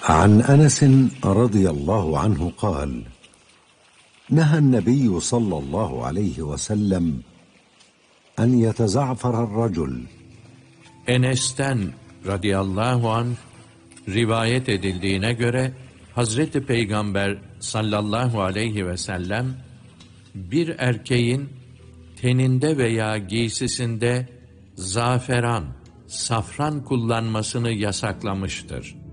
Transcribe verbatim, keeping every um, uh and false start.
عن أنس رضي الله عنه قال: نهى النبي صلى الله عليه وسلم أن يتزعفر الرجل. Enes'ten radıyallahu anh rivayet edildiğine göre Hazreti Peygamber sallallahu aleyhi ve sellem bir erkeğin teninde veya giysisinde zaferan, safran kullanmasını yasaklamıştır.